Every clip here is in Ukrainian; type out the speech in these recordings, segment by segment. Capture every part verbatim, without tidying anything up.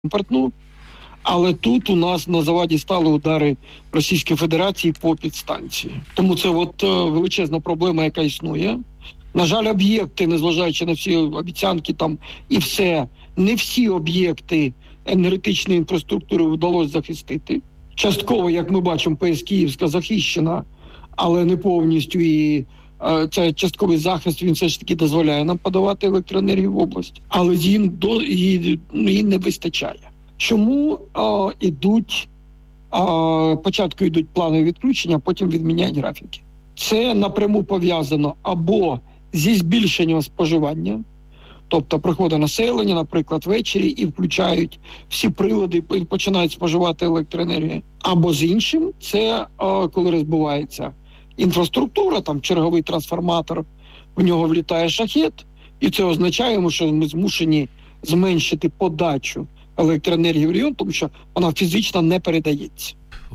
імпортну, але тут у нас на заваді стали удари Російської Федерації по підстанції. Тому це от величезна проблема, яка існує. На жаль, об'єкти, незважаючи на всі обіцянки там і все, не всі об'єкти енергетичної інфраструктури вдалося захистити. Частково, як ми бачимо, ПС Київська захищена, але не повністю. І е, цей частковий захист, він все ж таки дозволяє нам подавати електроенергію в область. Але їм, до, їй, їй не вистачає. Чому е, ідуть, е, спочатку йдуть планові відключення, а потім відміняють графіки? Це напряму пов'язано або зі збільшенням споживання, тобто приходить населення, наприклад, ввечері і включають всі прилади і починають споживати електроенергію. Або з іншим, це о, коли розбивається інфраструктура, там черговий трансформатор, в нього влітає шахет, і це означає, що ми змушені зменшити подачу електроенергії в регіон, тому що вона фізично не передається.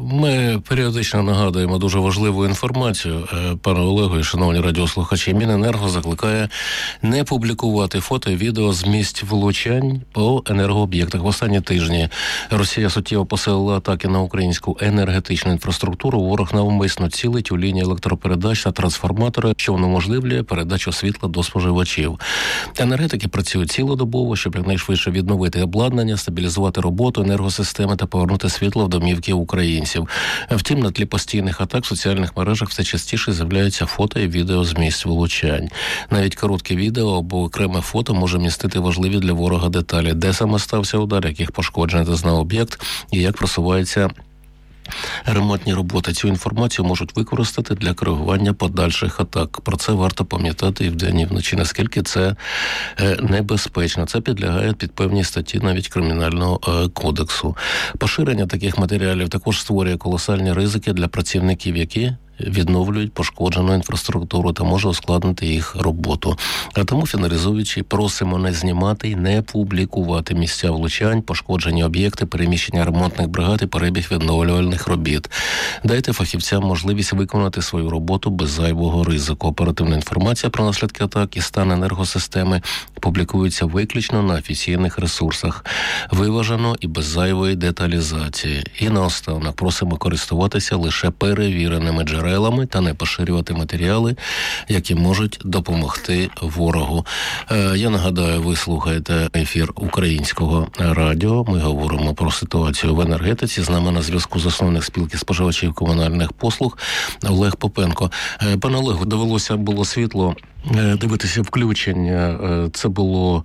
Ми періодично нагадуємо дуже важливу інформацію. Пане Олегу і шановні радіослухачі, Міненерго закликає не публікувати фото і відео з місць влучань по енергооб'єктах. В останні тижні Росія суттєво посилила атаки на українську енергетичну інфраструктуру. Ворог навмисно цілить у лінії електропередач та трансформатори, що унеможливлює передачу світла до споживачів. Енергетики працюють цілодобово, щоб якнайшвидше відновити обладнання, стабілізувати роботу енергосистеми та повернути світло в домівки українців. Втім, на тлі постійних атак в соціальних мережах все частіше з'являються фото і відео з місць влучань. Навіть коротке відео або окреме фото може містити важливі для ворога деталі, де саме стався удар, яких пошкоджень зазнав об'єкт і як просувається ремонтні роботи. Цю інформацію можуть використати для коригування подальших атак. Про це варто пам'ятати і вдень, і вночі, наскільки це небезпечно. Це підлягає під певні статті навіть Кримінального кодексу. Поширення таких матеріалів також створює колосальні ризики для працівників, які відновлюють пошкоджену інфраструктуру та може ускладнити їх роботу. А тому, фіналізуючи, просимо не знімати і не публікувати місця влучань, пошкоджені об'єкти, переміщення ремонтних бригад і перебіг відновлювальних робіт. Дайте фахівцям можливість виконати свою роботу без зайвого ризику. Оперативна інформація про наслідки атак і стан енергосистеми публікується виключно на офіційних ресурсах. Виважено і без зайвої деталізації. І наостанок просимо користуватися лише перевіреними джерелами та не поширювати матеріали, які можуть допомогти ворогу. Я нагадаю, ви слухаєте ефір Українського радіо. Ми говоримо про ситуацію в енергетиці. З нами на зв'язку засновник спілки споживачів комунальних послуг Олег Попенко. Пане Олегу, довелося було світло дивитися включення. Це було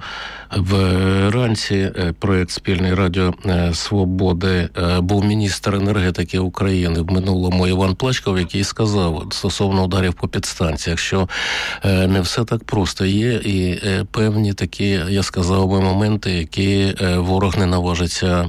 вранці. Проєкт «Спільний радіо Свободи». Був міністр енергетики України в минулому Іван Плачков, який сказав стосовно ударів по підстанціях, що не все так просто. Є і певні такі, я сказав би, моменти, які ворог не наважиться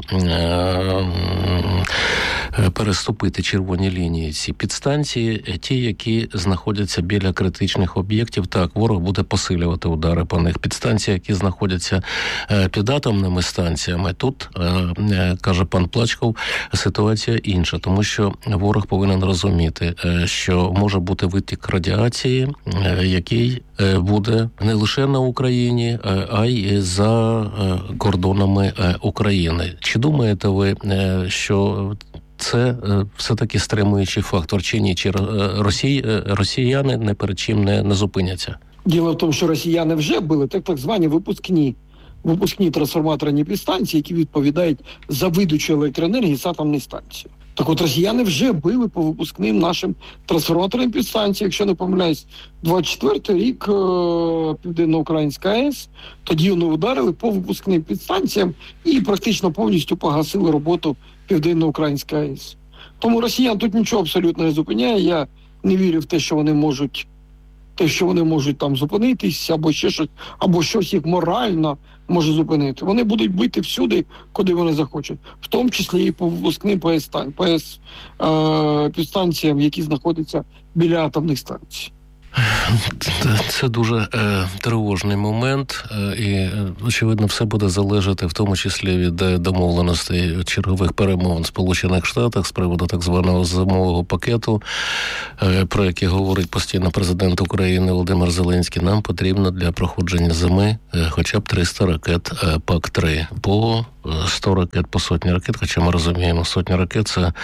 переступити червоні лінії. Ці підстанції, ті, які знаходяться біля критичних об'єктів, так, ворог буде посилювати удари по них. Підстанції, які знаходяться під атомними станціями, тут, каже пан Плачков, ситуація інша, тому що ворог повинен розуміти, що може бути витік радіації, який буде не лише на Україні, а й за кордонами України. Чи думаєте ви, що це все-таки стримуючий фактор, чи ні? Чи Росії, росіяни не перед чим не, не зупиняться? Діло в тому, що росіяни вже були так, так звані випускні, випускні трансформаторні підстанції, які відповідають за видачу електроенергії з атомної станції. Так от росіяни вже били по випускним нашим трансформаторним підстанціям. Якщо не помиляюсь, двадцять четвертий рік Південно-Українська АЕС, тоді вони ударили по випускним підстанціям і практично повністю погасили роботу Південно-Українська АЕС. Тому росіян тут нічого абсолютно не зупиняє. Я не вірю в те, що вони можуть те, що вони можуть там зупинитись, або ще щось, або щось їх морально може зупинити. Вони будуть бити всюди, куди вони захочуть. В тому числі і по випускним ПС, ПС е, підстанціям, які знаходяться біля атомних станцій. Це дуже е, тривожний момент, е, і, очевидно, все буде залежати, в тому числі від домовленостей чергових перемовин в Сполучених Штатах з приводу так званого зимового пакету, е, про який говорить постійно президент України Володимир Зеленський. Нам потрібно для проходження зими е, хоча б триста ракет е, пак три, по сто ракет, по сотні ракет, хоча ми розуміємо, сотня ракет – це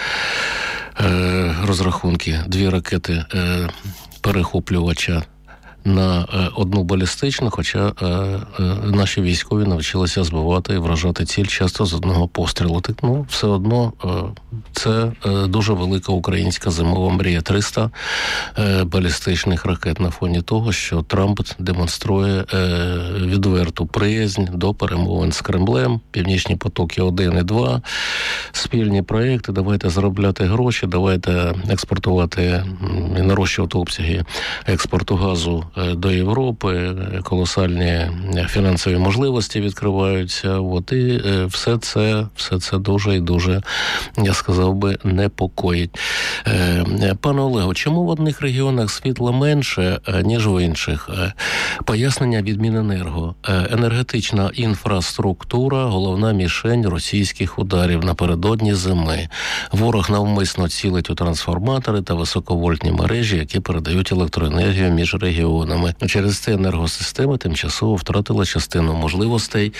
е, розрахунки, дві ракети е, перехоплювача на е, одну балістичну, хоча е, е, наші військові навчилися збивати і вражати ціль часто з одного пострілу. Так, ну, все одно е, це е, дуже велика українська зимова мрія. триста е, балістичних ракет на фоні того, що Трамп демонструє е, відверту приязнь до перемовин з Кремлем, Північні потоки один і два, спільні проєкти, давайте заробляти гроші, давайте експортувати і нарощувати обсяги експорту газу до Європи, колосальні фінансові можливості відкриваються. От, і все це, все це дуже і дуже, я сказав би, непокоїть. Пане Олего, чому в одних регіонах світла менше, ніж в інших? Пояснення від Міненерго. Енергетична інфраструктура – головна мішень російських ударів напередодні зими. Ворог навмисно цілить у трансформатори та високовольтні мережі, які передають електроенергію між регіонами. Через це енергосистема тимчасово втратила частину можливостей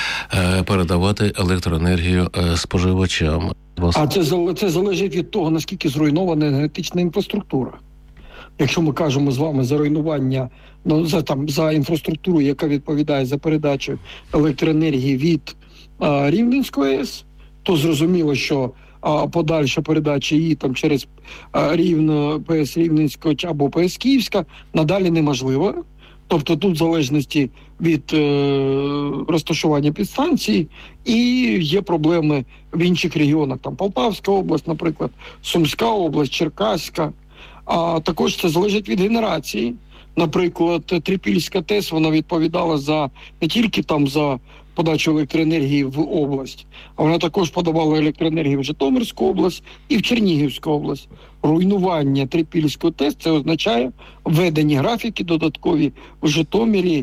е, передавати електроенергію е, споживачам. А це, це залежить від того, наскільки зруйнована енергетична інфраструктура. Якщо ми кажемо з вами за руйнування, ну, за, там, за інфраструктуру, яка відповідає за передачу електроенергії від а, Рівненської АЕС, то зрозуміло, що а, подальша передача її там через а, Рівно, ПС Рівненського або ПС Київська надалі неможлива. Тобто тут в залежності від е, розташування підстанції і є проблеми в інших регіонах, там Полтавська область, наприклад, Сумська область, Черкаська. А також це залежить від генерації. Наприклад, Трипільська ТЕС, вона відповідала за не тільки там за подачу електроенергії в область, а вона також подавала електроенергію в Житомирську область і в Чернігівську область. Руйнування Трипільської ТЕС – це означає введені графіки додаткові в Житомирі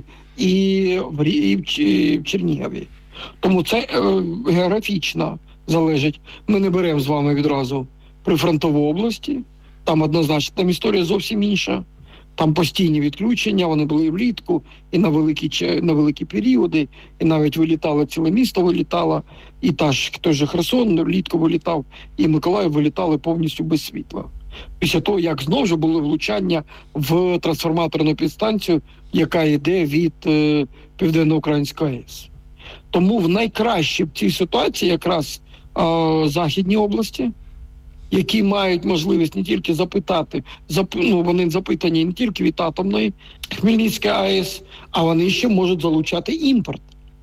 і в, і в Чернігові. Тому це е, географічно залежить. Ми не беремо з вами відразу прифронтову області, там однозначно, там історія зовсім інша. Там постійні відключення, вони були влітку і на великі, на великі періоди, і навіть вилітало, ціле місто вилітало, і та ж, той же Херсон влітку вилітав, і Миколаїв вилітали повністю без світла. Після того, як знову ж були влучання в трансформаторну підстанцію, яка йде від е, Південно-Української АЕС. Тому в найкращій в цій ситуації якраз е, західні області, які мають можливість не тільки запитати, зап, ну, вони запитані не тільки від атомної Хмельницької АЕС, а вони ще можуть залучати імпорт.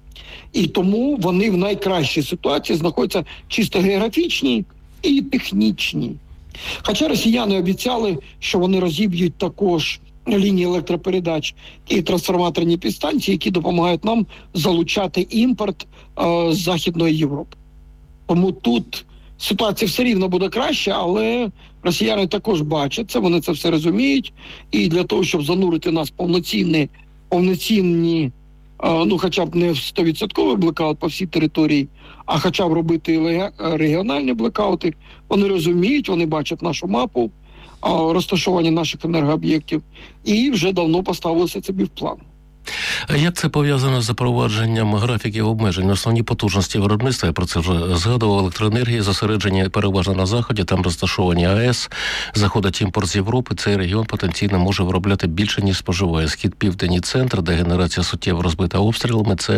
І тому вони в найкращій ситуації знаходяться чисто географічній і технічній. Хоча росіяни обіцяли, що вони розіб'ють також лінії електропередач і трансформаторні підстанції, які допомагають нам залучати імпорт е, з Західної Європи. Тому тут ситуація все рівно буде краще, але росіяни також бачать це, вони це все розуміють. І для того, щоб занурити нас в повноцінні, повноцінні, ну хоча б не в сто відсотків блекаут по всій території, а хоча б робити регіональні блекаути, вони розуміють, вони бачать нашу мапу, розташування наших енергооб'єктів і вже давно поставилися собі в план. А як це пов'язано з запровадженням графіків обмежень? Основні потужності виробництва, я про це вже згадував, електроенергії, зосередження переважно на Заході, там розташовані АЕС, заходить імпорт з Європи, цей регіон потенційно може виробляти більше, ніж споживає. Схід, південь і центр, де генерація суттєво розбита обстрілами, це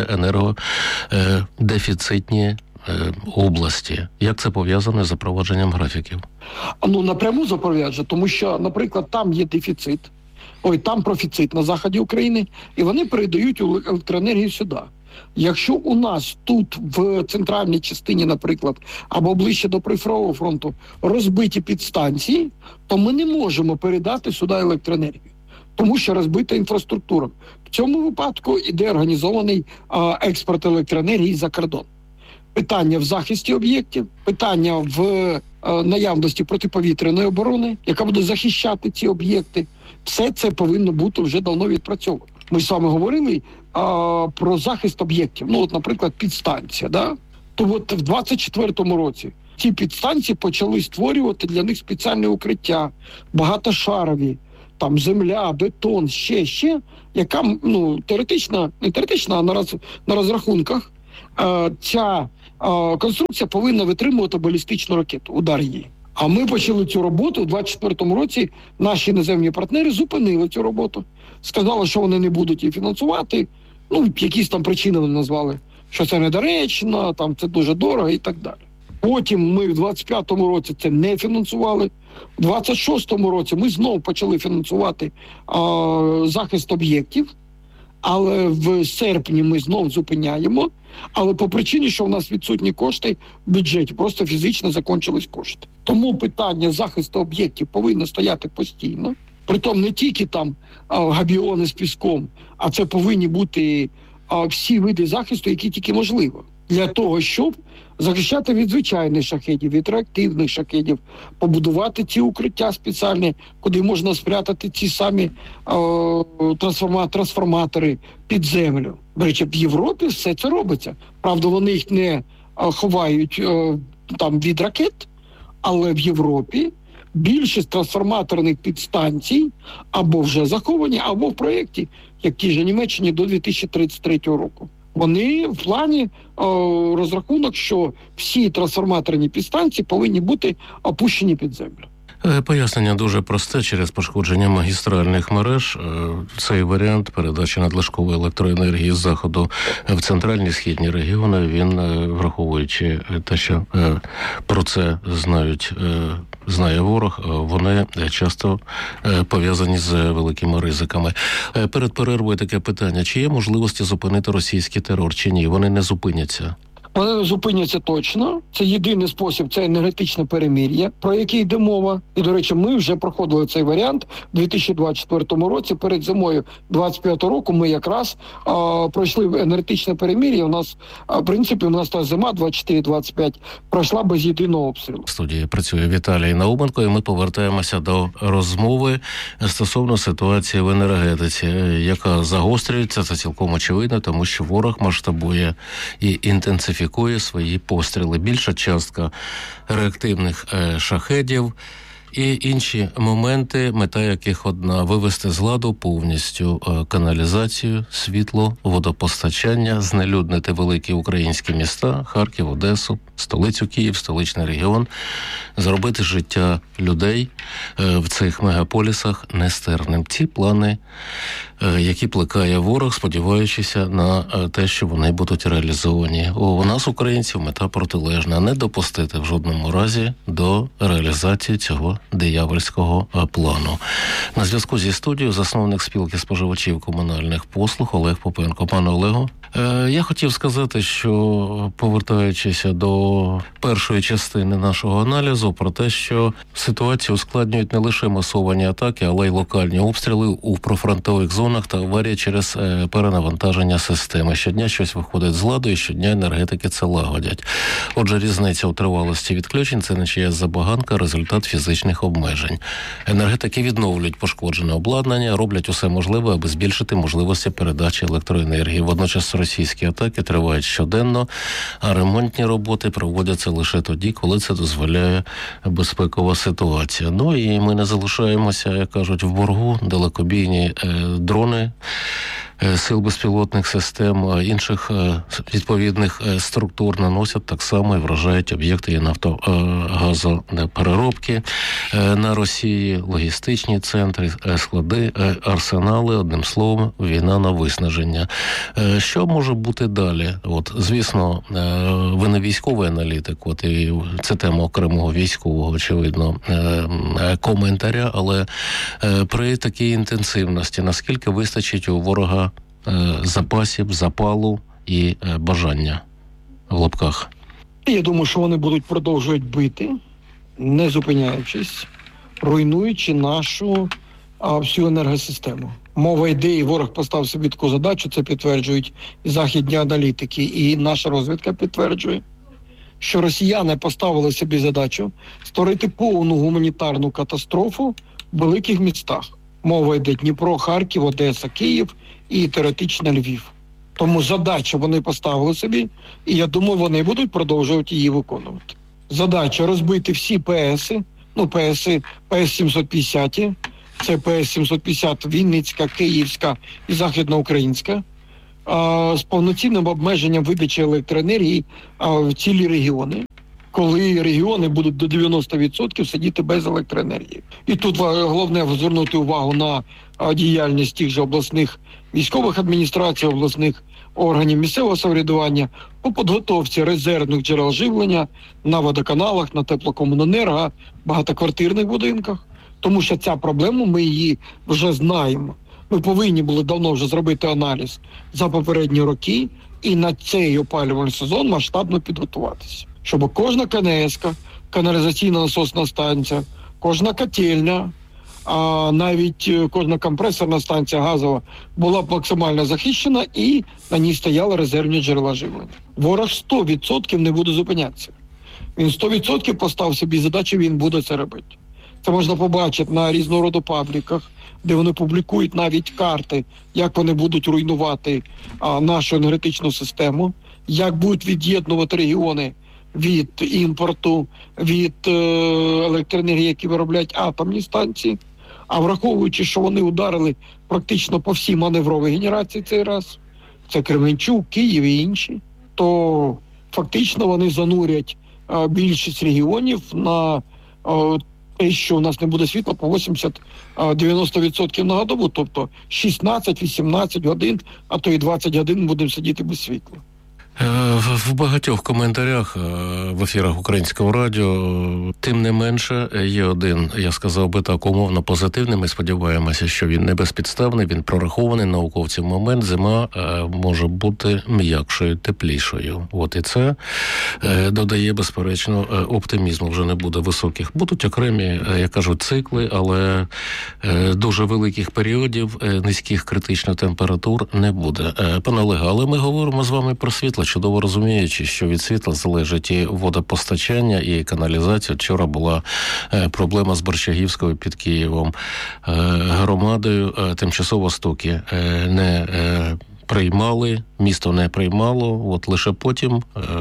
енергодефіцитні області. Як це пов'язано з запровадженням графіків? Ну, напряму запроваджує, тому що, наприклад, там є дефіцит, ой, там профіцит на заході України, і вони передають електроенергію сюди. Якщо у нас тут в центральній частині, наприклад, або ближче до прифронтового фронту розбиті підстанції, то ми не можемо передати сюди електроенергію, тому що розбита інфраструктура. В цьому випадку іде організований а, експорт електроенергії за кордон. Питання в захисті об'єктів, питання в е, наявності протиповітряної оборони, яка буде захищати ці об'єкти. Все це повинно бути вже давно відпрацьовано. Ми з вами говорили а, про захист об'єктів. Ну, от, наприклад, підстанція. Да? То от в двадцять четвертому році ці підстанції почали створювати для них спеціальне укриття, багатошарові, там земля, бетон, ще, ще, яка, ну, теоретично, не теоретично, а на, роз, на розрахунках а, ця а, конструкція повинна витримувати балістичну ракету, удар її. А ми почали цю роботу у двадцять четвертому році. Наші іноземні партнери зупинили цю роботу. Сказали, що вони не будуть її фінансувати. Ну, якісь там причини вони назвали, що це недоречно, там це дуже дорого і так далі. Потім ми в двадцять п'ятому році це не фінансували. У двадцять шостому році ми знову почали фінансувати а, захист об'єктів. Але в серпні ми знову зупиняємо. Але по причині, що в нас відсутні кошти в бюджеті, просто фізично закінчились кошти. Тому питання захисту об'єктів повинно стояти постійно. Притом не тільки там а, габіони з піском, а це повинні бути а, всі види захисту, які тільки можливо. Для того, щоб захищати від звичайних шахедів, від реактивних шахедів, побудувати ці укриття спеціальні, куди можна спрятати ці самі о, трансформа- трансформатори під землю. До речі, в Європі все це робиться. Правда, вони їх не о, ховають о, там від ракет, але в Європі більшість трансформаторних підстанцій або вже заховані, або в проєкті, як ті ж Німеччині, до дві тисячі тридцять третього року. Вони в плані о, розрахунок, що всі трансформаторні підстанції повинні бути опущені під землю. Пояснення дуже просте. Через пошкодження магістральних мереж цей варіант передачі надлишкової електроенергії з заходу в центральні східні регіони, він, враховуючи те, що про це знають, знає ворог, вони часто пов'язані з великими ризиками. Перед перервою таке питання: чи є можливості зупинити російський терор, чи ні? Вони не зупиняться. Вони не зупиняться точно. Це єдиний спосіб, це енергетичне перемир'я, про яке йде мова. І, до речі, ми вже проходили цей варіант у дві тисячі двадцять четвертому році. Перед зимою двадцять п'ятого року ми якраз а, пройшли енергетичне перемир'я. У нас, а, в принципі, у нас та зима двадцять чотири двадцять п'ять пройшла без єдиного обстрілу. В студії працює Віталій Науменко, і ми повертаємося до розмови стосовно ситуації в енергетиці, яка загострюється, це цілком очевидно, тому що ворог масштабує і інтенсифікує свої постріли. Більша частка реактивних е, шахедів і інші моменти, мета яких одна – вивести з ладу повністю е, каналізацію, світло, водопостачання, знелюднити великі українські міста, Харків, Одесу, столицю Київ, столичний регіон, зробити життя людей е, в цих мегаполісах нестерпним. Ці плани, е, які плекає ворог, сподіваючися на е, те, що вони будуть реалізовані. У нас, українців, мета протилежна – не допустити в жодному разі до реалізації цього диявольського е, плану. На зв'язку зі студією засновник спілки споживачів комунальних послуг Олег Попенко. Пане Олего, е, я хотів сказати, що, повертаючись до першої частини нашого аналізу, про те, що ситуацію ускладнюють не лише масовані атаки, але й локальні обстріли у прифронтових зонах та аварії через е, перенавантаження системи. Щодня щось виходить з ладу, і щодня енергетики це лагодять. Отже, різниця у тривалості відключень – це не чиясь забаганка, результат фізичних обмежень. Енергетики відновлюють пошкоджене обладнання, роблять усе можливе, аби збільшити можливості передачі електроенергії. Водночас російські атаки тривають щоденно, а ремонтні роботи проводяться лише тоді, коли це дозволяє безпекова ситуація. Ну і ми не залишаємося, як кажуть, в боргу. Далекобійні е, дрони сил безпілотних систем, інших відповідних структур наносять так само і вражають об'єкти і нафтогазопереробки на Росії, логістичні центри, склади, арсенали, одним словом, війна на виснаження. Що може бути далі? От, звісно, ви не військовий аналітик, от, і це тема окремого військового, очевидно, коментаря, але при такій інтенсивності, наскільки вистачить у ворога запасів, запалу і бажання в лапках? Я думаю, що вони будуть продовжувати бити, не зупиняючись, руйнуючи нашу а, всю енергосистему. Мова йде, і ворог поставив собі таку задачу, це підтверджують і західні аналітики, і наша розвідка підтверджує. що росіяни поставили собі задачу створити повну гуманітарну катастрофу в великих містах. Мова йде Дніпро, Харків, Одеса, Київ і теоретично Львів. Тому задачу вони поставили собі, і я думаю, вони будуть продовжувати її виконувати. Задача розбити всі ПСи, ну ПСи, ПС сімсот п'ятдесят, це ПС сімсот п'ятдесят Вінницька, Київська і Західноукраїнська, з повноцінним обмеженням видачі електроенергії в цілі регіони, коли регіони будуть до дев'яносто відсотків сидіти без електроенергії. І тут головне звернути увагу на діяльність тих же обласних військових адміністрацій, обласних органів місцевого самоврядування по підготовці резервних джерел живлення на водоканалах, на теплокомуненерго, багатоквартирних будинках. Тому що ця проблема, ми її вже знаємо. Ми повинні були давно вже зробити аналіз за попередні роки і на цей опалювальний сезон масштабно підготуватися. Щоб кожна КНС-ка, каналізаційна насосна станція, кожна котельня, а навіть кожна компресорна станція газова була б максимально захищена і на ній стояли резервні джерела живлення. Ворог сто відсотків не буде зупинятися. Він сто відсотків поставив собі задачу, він буде це робити. Це можна побачити на різного роду пабліках, де вони публікують навіть карти, як вони будуть руйнувати а, нашу енергетичну систему, як будуть від'єднувати регіони від імпорту, від е, електроенергії, які виробляють атомні станції. А враховуючи, що вони ударили практично по всій маневровій генерації цей раз, це Кременчук, Київ і інші, то фактично вони занурять е, більшість регіонів на е, те, що у нас не буде світла по вісімдесят-дев'яносто відсотків на добу, тобто шістнадцять-вісімнадцять годин, а то і двадцять годин будемо сидіти без світла. В багатьох коментарях в ефірах Українського радіо, тим не менше, є один, я сказав би так, умовно позитивний. Ми сподіваємося, що він не безпідставний, він прорахований науковців момент. Зима може бути м'якшою, теплішою. От і це додає, безперечно, оптимізму. Вже не буде високих. Будуть окремі, як кажуть, цикли, але дуже великих періодів, низьких критичних температур не буде. Пане Олеге, але ми говоримо з вами про світло, чудово розуміючи, що від світла залежить і водопостачання, і каналізація. Вчора була проблема з Борщагівською під Києвом громадою. Тимчасово стоки не приймали, місто не приймало, от лише потім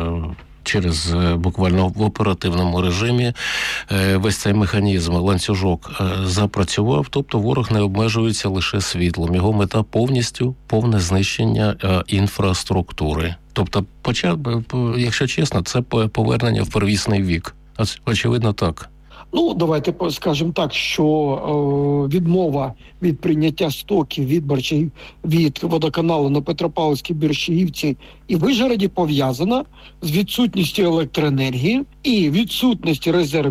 через буквально в оперативному режимі весь цей механізм, ланцюжок запрацював, тобто ворог не обмежується лише світлом. Його мета повністю повне знищення інфраструктури. Тобто, якщо чесно, це повернення в первісний вік. Очевидно, так. Ну, давайте скажемо так, що е, відмова від прийняття стоків від Борщагів, від водоканалу на Петропавлівській, Борщагівці і Вишгороді пов'язана з відсутністю електроенергії і відсутністю резерв,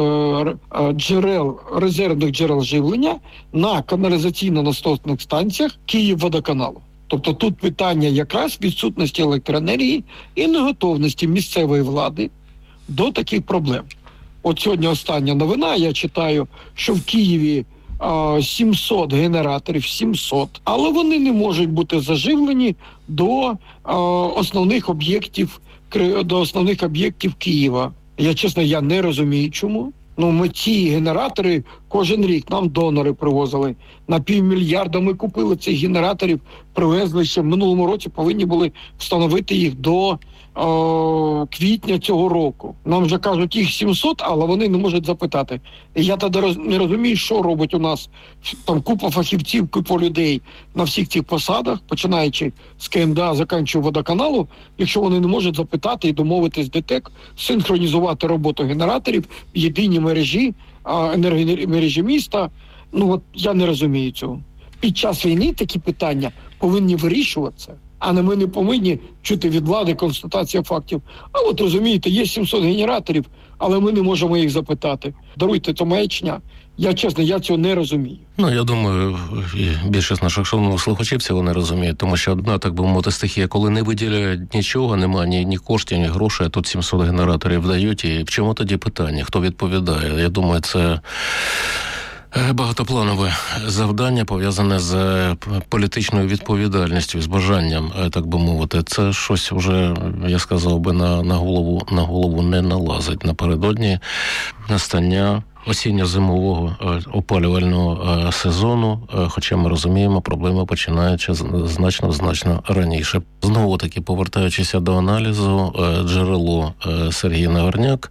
джерел, резервних джерел живлення на каналізаційно-насосних станціях Київводоканалу. Тобто тут питання якраз відсутності електроенергії і неготовності місцевої влади до таких проблем. От сьогодні остання новина, я читаю, що в Києві а, сімсот генераторів, сімсот, але вони не можуть бути заживлені до а, основних об'єктів до основних об'єктів Києва. Я, чесно, я не розумію, чому. Ну, ми ці генератори кожен рік нам донори привозили. На півмільярда ми купили цих генераторів, привезли ще в минулому році, повинні були встановити їх до о, квітня цього року. Нам вже кажуть, їх сімсот, але вони не можуть запитати. І я тоді роз, не розумію, що робить у нас там купа фахівців, купа людей на всіх цих посадах, починаючи з КМДА, закінчуючи водоканалу, якщо вони не можуть запитати і домовитись з ДТЕК, синхронізувати роботу генераторів в єдиній мережі, енергомережі міста. Ну от я не розумію цього. Під час війни такі питання повинні вирішуватися, а не ми не повинні чути від влади констатація фактів. А от розумієте, є сімсот генераторів, але ми не можемо їх запитати. Даруйте, то маячня. Я, чесно, я цього не розумію. Ну, я думаю, і більшість наших шановних слухачів цього не розуміють, тому що одна, так би мовити, стихія, коли не виділяють нічого, немає ні, ні коштів, ні грошей, а тут сімсот генераторів дають, і в чому тоді питання? Хто відповідає? Я думаю, це Багатопланове завдання, пов'язане з політичною відповідальністю, з бажанням, так би мовити. Це щось вже, я сказав би, на, на, голову, на голову не налазить. Напередодні настання осінньо-зимового опалювального сезону, хоча ми розуміємо, проблеми починаються значно-значно раніше. Знову-таки, повертаючися до аналізу, джерело Сергій Нагорняк,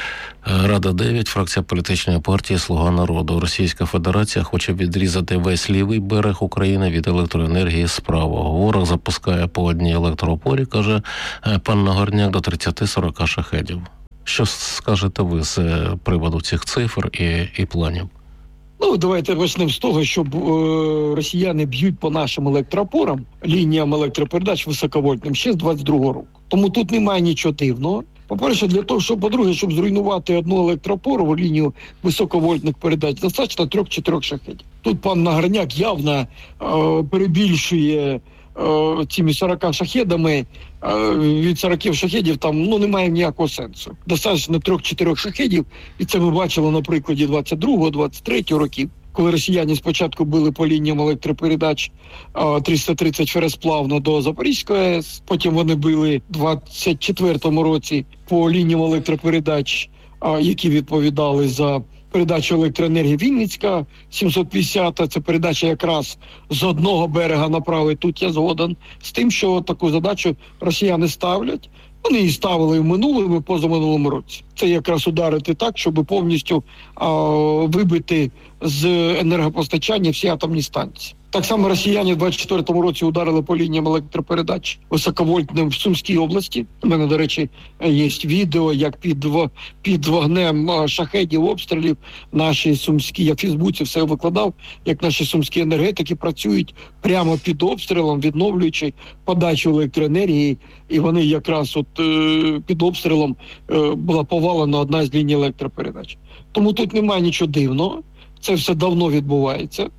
Рада дев'ять, фракція політичної партії «Слуга народу». Російська Федерація хоче відрізати весь лівий берег України від електроенергії з правого. Ворог запускає по одній електроопорі, каже пан Нагорняк, до тридцять-сорок шахедів. Що скажете ви з приводу цих цифр і, і планів? Ну, давайте почнемо з того, що е, росіяни б'ють по нашим електроопорам, лініям електропередач високовольтним ще з двадцять другого року. Тому тут немає нічого дивного. По-перше, для того, щоб, по-друге, щоб зруйнувати одну електроопору, лінію високовольтних передач, достатньо трьох-чотирьох шахедів. Тут пан Нагорняк явно е, перебільшує е, цими сорока шахедами. Е, від сорока шахедів там ну, немає ніякого сенсу. Достатньо трьох-чотирьох шахедів, і це ми бачили на прикладі двадцять другого, двадцять третього років, коли росіяни спочатку били по лініям електропередач триста тридцять фересплавно до Запорізької АЕС, потім вони били в двадцять четвертому році по лініям електропередач, які відповідали за передачу електроенергії. Вінницька сімсот п'ятдесят, це передача якраз з одного берега на правий. Тут я згоден з тим, що таку задачу росіяни ставлять. Вони її ставили в минулому і позаминулому році. Це якраз ударити так, щоб повністю а, вибити з енергопостачання всі атомні станції. Так само росіяни в двадцять четвертому році ударили по лініям електропередач високовольтним в Сумській області. У мене, до речі, є відео, як під, під вогнем шахедів, обстрілів наші сумські, я в Фейсбуці все викладав, як наші сумські енергетики працюють прямо під обстрілом, відновлюючи подачу електроенергії. І вони якраз от е, під обстрілом е, була повалена одна з ліній електропередач. Тому тут немає нічого дивного. Це все давно відбувається.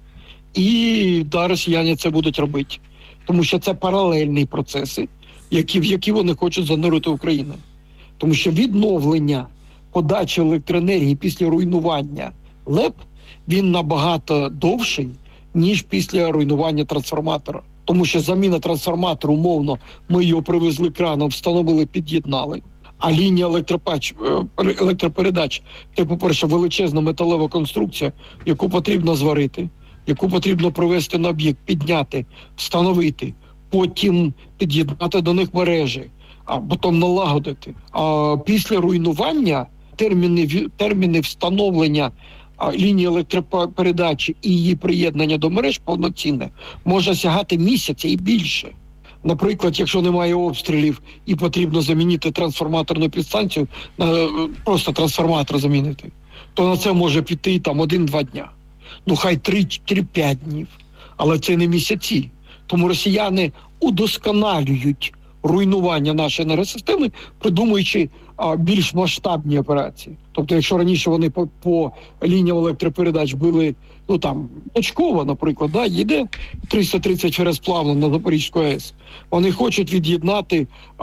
І да, росіяни це будуть робити. Тому що це паралельні процеси, які, в які вони хочуть занурити Україну. Тому що відновлення подачі електроенергії після руйнування ЛЕП, він набагато довший, ніж після руйнування трансформатора. Тому що заміна трансформатору, умовно, ми його привезли краном, встановили, під'єднали. А лінія електропач, електропередач – це, по-перше, величезна металева конструкція, яку потрібно зварити, яку потрібно привезти на об'єкт, підняти, встановити, потім під'єднати до них мережі, а потім налагодити. А після руйнування терміни, терміни встановлення лінії електропередачі і її приєднання до мереж повноцінне може сягати місяця і більше. Наприклад, якщо немає обстрілів і потрібно замінити трансформаторну підстанцію, просто трансформатор замінити, то на це може піти там один-два дня. Ну, хай три-п'ять днів. Але це не місяці. Тому росіяни удосконалюють руйнування нашої енергосистеми, придумуючи а, більш масштабні операції. Тобто, якщо раніше вони по, по лініям електропередач били, ну там, точково, наприклад, да, їде триста тридцять фересплавно на Запорізьку АЕС, вони хочуть від'єднати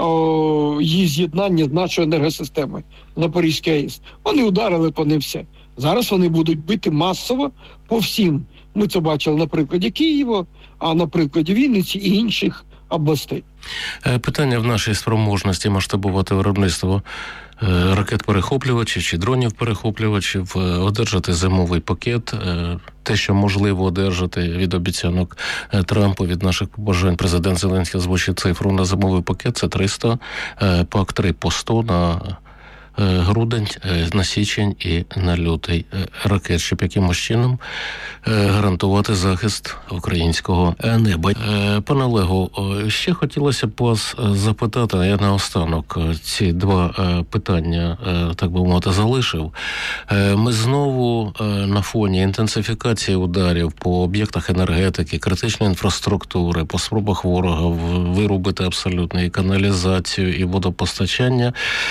о, її з'єднання з нашою енергосистемою Запорізької АЕС. Вони ударили по ним все. Зараз вони будуть бити масово по всім. Ми це бачили на прикладі Києва, а на прикладі Вінниці і інших областей. Питання в нашій спроможності масштабувати виробництво ракет-перехоплювачів чи дронів-перехоплювачів, одержати зимовий пакет, те, що можливо одержати від обіцянок Трампа, від наших побажань. Президент Зеленський озвучив цифру на зимовий пакет, це триста, пак три по сто на грудень, на січень і на лютий ракет, щоб якимось чином гарантувати захист українського неба. Пане Олегу, ще хотілося б вас запитати, я наостанок ці два питання, так би мовити, залишив. Ми знову на фоні інтенсифікації ударів по об'єктах енергетики, критичної інфраструктури, по спробах ворога вирубити абсолютно і каналізацію, і водопостачання,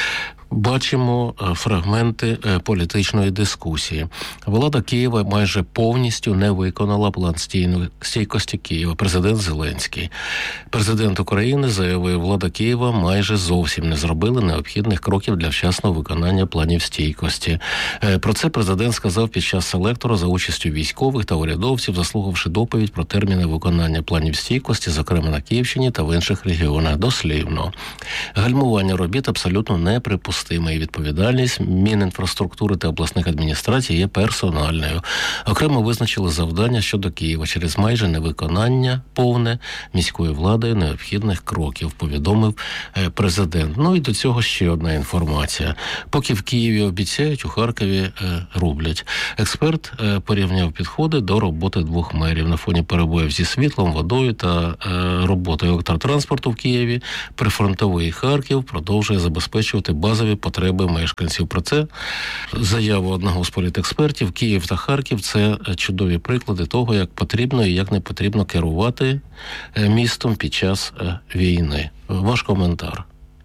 бачимо фрагменти політичної дискусії. Влада Києва майже повністю не виконала план стійкості Києва. Президент Зеленський. Президент України заявив, влада Києва майже зовсім не зробили необхідних кроків для вчасного виконання планів стійкості. Про це президент сказав під час селектору за участю військових та урядовців, заслухавши доповідь про терміни виконання планів стійкості, зокрема на Київщині та в інших регіонах. Дослівно. Гальмування робіт абсолютно неприпустиме, і відповідальність Мінінфраструктури та обласних адміністрацій є персональною. Окремо визначили завдання щодо Києва через майже невиконання повне міською владою необхідних кроків, повідомив президент. Ну і до цього ще одна інформація. Поки в Києві обіцяють, у Харкові рублять. Експерт порівняв підходи до роботи двох мерів на фоні перебоїв зі світлом, водою та роботою електротранспорту в Києві. Прифронтовий Харків продовжує забезпечувати базові потреби мешканців. Про це заяву одного з політекспертів. Київ та Харків – це чудові приклади того, як потрібно і як не потрібно керувати містом під час війни. Ваш коментар.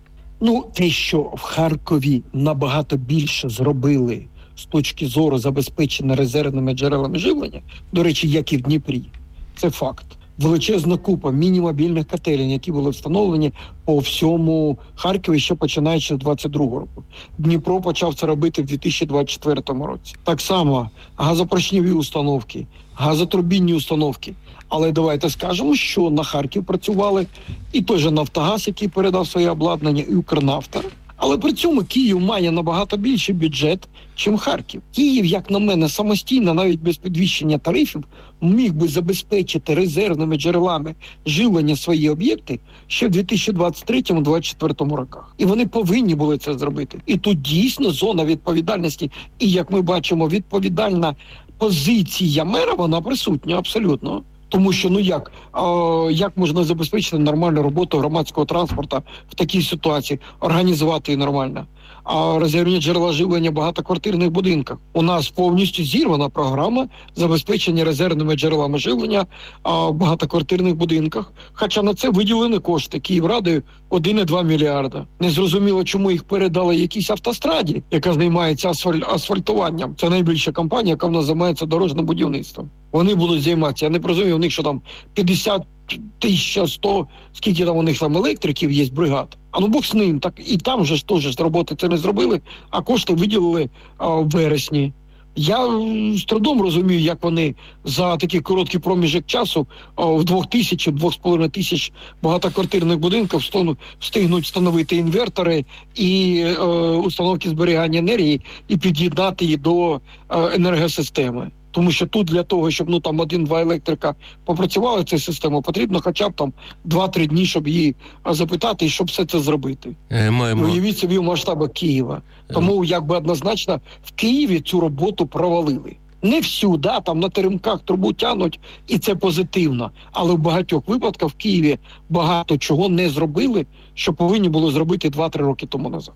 Ну, те, що в Харкові набагато більше зробили з точки зору забезпечення резервними джерелами живлення, до речі, як і в Дніпрі, це факт. Величезна купа міні-мобільних котелень, які були встановлені по всьому Харкові ще починаючи з двадцять другого року. Дніпро почав це робити в дві тисячі двадцять четвертому році. Так само газопоршневі установки, газотурбінні установки. Але давайте скажемо, що на Харків працювали і той же Нафтогаз, який передав своє обладнання, і Укрнафта. Але при цьому Київ має набагато більший бюджет, чим Харків. Київ, як на мене, самостійно, навіть без підвищення тарифів, міг би забезпечити резервними джерелами живлення свої об'єкти ще в дві тисячі двадцять третьому - двадцять четвертому роках. І вони повинні були це зробити. І тут дійсно зона відповідальності, і, як ми бачимо, відповідальна позиція мера, вона присутня абсолютно. Тому що, ну як, е, як можна забезпечити нормальну роботу громадського транспорту в такій ситуації, організувати її нормально? А резервні джерела живлення в багатоквартирних будинках. У нас повністю зірвана програма забезпечення резервними джерелами живлення а, в багатоквартирних будинках. Хоча на це виділені кошти Київрадою один цілих два мільярда. Незрозуміло, чому їх передали якійсь автостраді, яка займається асфаль... асфальтуванням. Це найбільша компанія, яка в нас займається дорожнім будівництвом. Вони будуть займатися. Я не розумію, у них що там п'ятдесят тисяча сто, скільки там у них там електриків є, бригад. А ну Бог з ним, так і там же ж теж роботи це не зробили, а кошти виділили а, в вересні. Я з трудом розумію, як вони за такий короткий проміжок часу а, в двох тисяч, двох з половиною тисяч багатоквартирних будинків встигнуть встановити інвертори і е, установки зберігання енергії і під'єднати її до е, енергосистеми. Тому що тут для того, щоб ну там один-два електрика попрацювали цю систему, потрібно хоча б там два-три дні, щоб її запитати і щоб все це зробити. Е, маємо... Уявіть собі в масштабах Києва. Тому якби однозначно в Києві цю роботу провалили. Не всю, да, там на теремках трубу тянуть, і це позитивно. Але в багатьох випадках в Києві багато чого не зробили, що повинні були зробити два-три роки тому назад.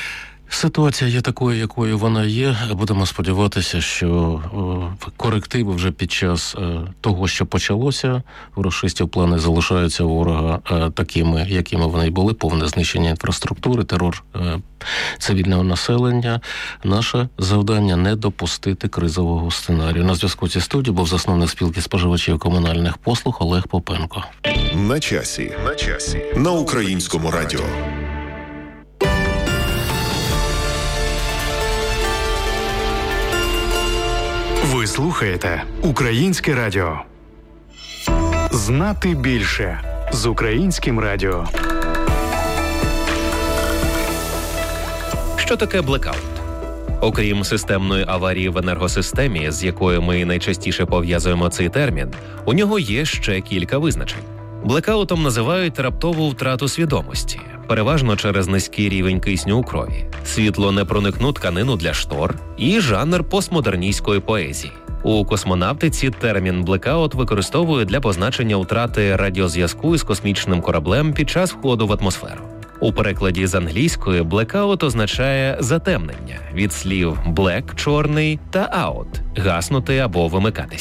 Ситуація є такою, якою вона є. Будемо сподіватися, що о, корективи вже під час е, того, що почалося, у рашистів плани залишаються у ворога е, такими, якими вони й були, повне знищення інфраструктури, терор е, цивільного населення. Наше завдання – не допустити кризового сценарію. На зв'язку зі студією був засновник спілки споживачів комунальних послуг Олег Попенко. На часі. На часі. На Українському радіо. Ви слухаєте Українське радіо. Знати більше з Українським радіо. Що таке блекаут? Окрім системної аварії в енергосистемі, з якою ми найчастіше пов'язуємо цей термін, у нього є ще кілька визначень. Блекаутом називають раптову втрату свідомості, переважно через низький рівень кисню у крові, світлонепроникну тканину для штор і жанр постмодерністської поезії. У космонавтиці термін «блекаут» використовують для позначення втрати радіозв'язку із космічним кораблем під час входу в атмосферу. У перекладі з англійської «блекаут» означає «затемнення» від слів «black» – «чорний» та «out» – «гаснути» або «вимикатися».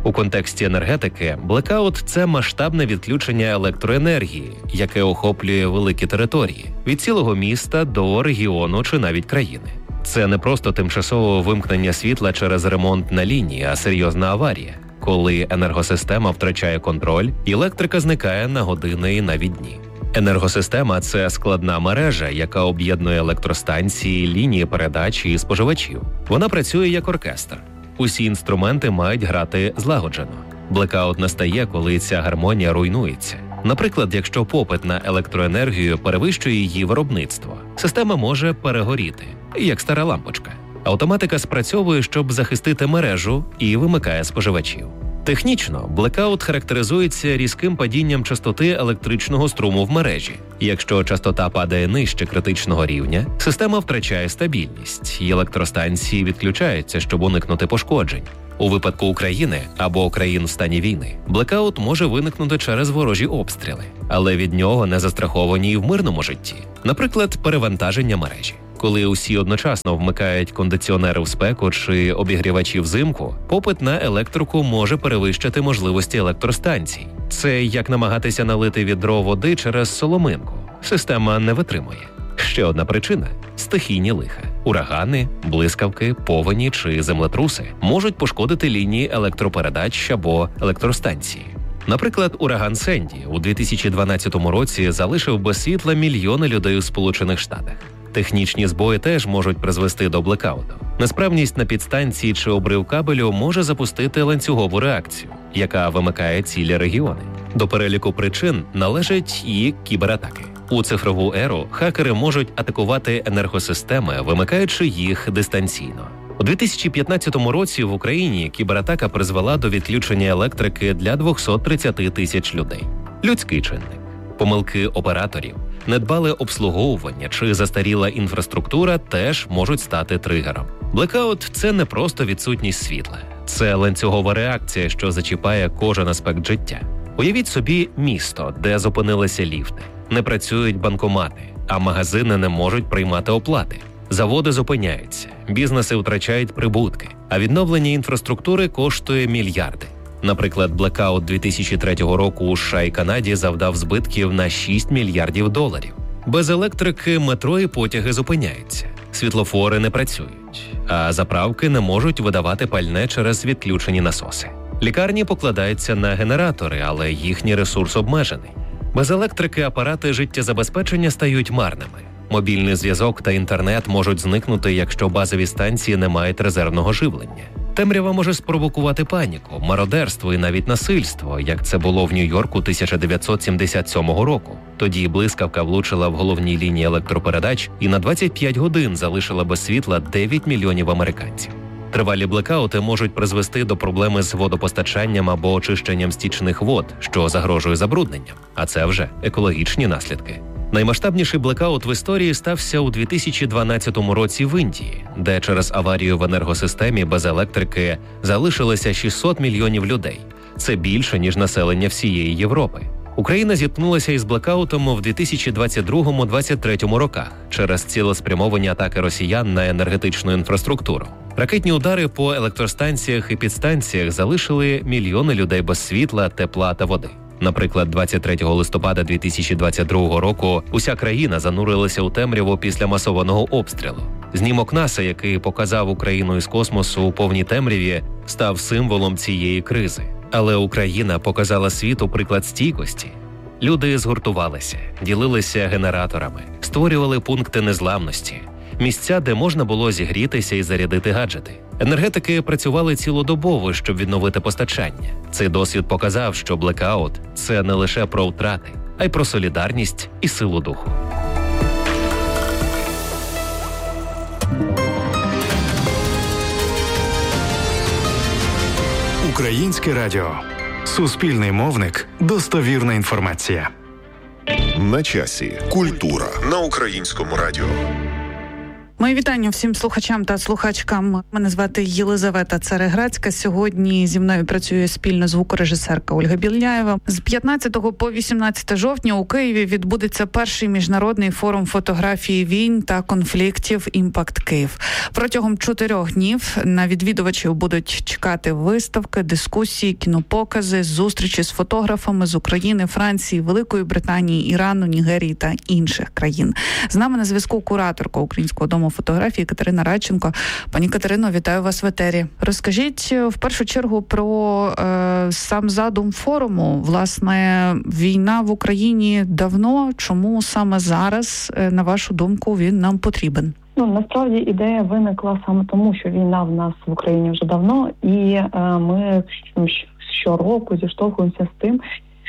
У контексті енергетики блекаут – це масштабне відключення електроенергії, яке охоплює великі території – від цілого міста до регіону чи навіть країни. Це не просто тимчасове вимкнення світла через ремонт на лінії, а серйозна аварія, коли енергосистема втрачає контроль і електрика зникає на години і навіть дні. Енергосистема – це складна мережа, яка об'єднує електростанції, лінії передачі і споживачів. Вона працює як оркестр. Усі інструменти мають грати злагоджено. Блекаут настає, коли ця гармонія руйнується. Наприклад, якщо попит на електроенергію перевищує її виробництво, система може перегоріти, як стара лампочка. Автоматика спрацьовує, щоб захистити мережу, і вимикає споживачів. Технічно, блекаут характеризується різким падінням частоти електричного струму в мережі. Якщо частота падає нижче критичного рівня, система втрачає стабільність, і електростанції відключаються, щоб уникнути пошкоджень. У випадку України або країн в стані війни, блекаут може виникнути через ворожі обстріли, але від нього не застраховані і в мирному житті. Наприклад, перевантаження мережі. Коли усі одночасно вмикають кондиціонери в спеку чи обігрівачі взимку, попит на електрику може перевищити можливості електростанцій. Це як намагатися налити відро води через соломинку. Система не витримує. Ще одна причина – стихійні лиха. Урагани, блискавки, повені чи землетруси можуть пошкодити лінії електропередач або електростанції. Наприклад, ураган Сенді у дві тисячі дванадцятому році залишив без світла мільйони людей у Сполучених Штатах. Технічні збої теж можуть призвести до блекауту. Несправність на підстанції чи обрив кабелю може запустити ланцюгову реакцію, яка вимикає цілі регіони. До переліку причин належать і кібератаки. У цифрову еру хакери можуть атакувати енергосистеми, вимикаючи їх дистанційно. У дві тисячі п'ятнадцятому році в Україні кібератака призвела до відключення електрики для двісті тридцять тисяч людей. Людський чинник. Помилки операторів, недбале обслуговування чи застаріла інфраструктура теж можуть стати тригером. Блекаут – це не просто відсутність світла. Це ланцюгова реакція, що зачіпає кожен аспект життя. Уявіть собі місто, де зупинилися ліфти. Не працюють банкомати, а магазини не можуть приймати оплати. Заводи зупиняються, бізнеси втрачають прибутки, а відновлення інфраструктури коштує мільярди. Наприклад, блекаут дві тисячі третього року у США і Канаді завдав збитків на шість мільярдів доларів. Без електрики метро і потяги зупиняються, світлофори не працюють, а заправки не можуть видавати пальне через відключені насоси. Лікарні покладаються на генератори, але їхній ресурс обмежений. Без електрики апарати життєзабезпечення стають марними. Мобільний зв'язок та інтернет можуть зникнути, якщо базові станції не мають резервного живлення. Темрява може спровокувати паніку, мародерство і навіть насильство, як це було в Нью-Йорку тисяча дев'ятсот сімдесят сьомого року. Тоді блискавка влучила в головній лінії електропередач і на двадцять п'ять годин залишила без світла дев'ять мільйонів американців. Тривалі блекаути можуть призвести до проблеми з водопостачанням або очищенням стічних вод, що загрожує забрудненням, а це вже екологічні наслідки. Наймасштабніший блекаут в історії стався у дві тисячі дванадцятому році в Індії, де через аварію в енергосистемі без електрики залишилося шістсот мільйонів людей. Це більше, ніж населення всієї Європи. Україна зіткнулася із блекаутом в дві тисячі двадцять другому - двадцять третьому роках через цілеспрямовані атаки росіян на енергетичну інфраструктуру. Ракетні удари по електростанціях і підстанціях залишили мільйони людей без світла, тепла та води. Наприклад, двадцять третього листопада дві тисячі двадцять другого року уся країна занурилася у темряву після масованого обстрілу. Знімок НАСА, який показав Україну із космосу у повній темряві, став символом цієї кризи. Але Україна показала світу приклад стійкості. Люди згуртувалися, ділилися генераторами, створювали пункти незламності, місця, де можна було зігрітися і зарядити гаджети. Енергетики працювали цілодобово, щоб відновити постачання. Цей досвід показав, що блекаут – це не лише про втрати, а й про солідарність і силу духу. Українське радіо. Суспільний мовник. Достовірна інформація. На часі. Культура на Українському радіо. Мої вітання всім слухачам та слухачкам. Мене звати Єлизавета Цареградська. Сьогодні зі мною працює спільно звукорежисерка Ольга Біляєва. З п'ятнадцятого по вісімнадцяте жовтня у Києві відбудеться перший міжнародний форум фотографії війн та конфліктів «Імпакт Київ». Протягом чотирьох днів на відвідувачів будуть чекати виставки, дискусії, кінопокази, зустрічі з фотографами з України, Франції, Великої Британії, Ірану, Нігерії та інших країн. З нами на зв'язку кураторка Українського дому фотографії Катерина Радченко. Пані Катерино, вітаю вас в етері. Розкажіть в першу чергу про е, сам задум форуму. Власне, війна в Україні давно. Чому саме зараз, е, на вашу думку, він нам потрібен? Ну, насправді ідея виникла саме тому, що війна в нас в Україні вже давно, і е, ми щороку зіштовхуємося з тим,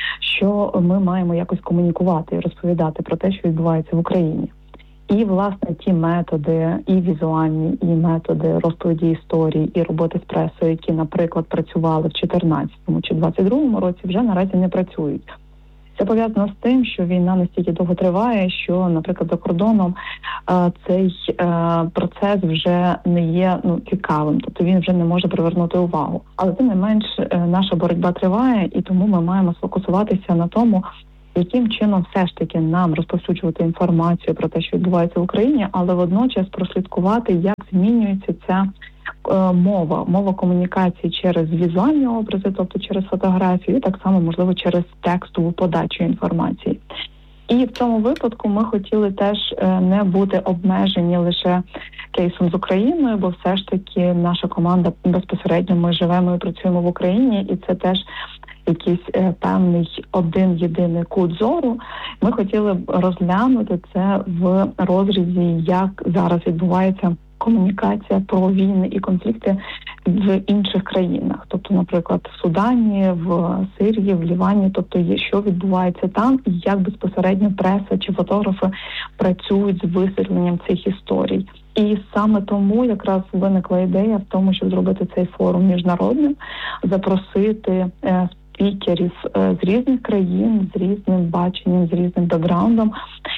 що ми маємо якось комунікувати і розповідати про те, що відбувається в Україні. І, власне, ті методи, і візуальні, і методи розповіді історії, і роботи з пресою, які, наприклад, працювали в чотирнадцятому чи двадцять другому році, вже наразі не працюють. Це пов'язано з тим, що війна настільки довго триває, що, наприклад, за кордоном е, цей е, процес вже не є ну, цікавим, тобто він вже не може привернути увагу. Але тим не менш, е, наша боротьба триває, і тому ми маємо сфокусуватися на тому, яким чином все ж таки нам розповсюджувати інформацію про те, що відбувається в Україні, але водночас прослідкувати, як змінюється ця е, мова, мова комунікації через візуальні образи, тобто через фотографію, і так само, можливо, через текстову подачу інформації. І в цьому випадку ми хотіли теж е, не бути обмежені лише кейсом з Україною, бо все ж таки наша команда безпосередньо, ми живемо і працюємо в Україні, і це теж якийсь е, певний один-єдиний кут зору. Ми хотіли б розглянути це в розрізі, як зараз відбувається комунікація про війни і конфлікти в інших країнах. Тобто, наприклад, в Судані, в Сирії, в Лівані, тобто є, що відбувається там, і як безпосередньо преса чи фотографи працюють з висвітленням цих історій. І саме тому якраз виникла ідея в тому, щоб зробити цей форум міжнародним, запросити е, спікерів е, з різних країн, з різним баченням, з різним бекграундом,